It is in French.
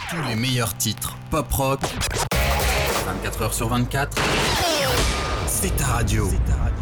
Tous les meilleurs titres pop-rock, 24 heures sur 24, c'est ta radio.